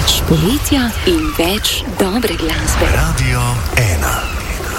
Več poletja in več dobre glasbe. Radio 1.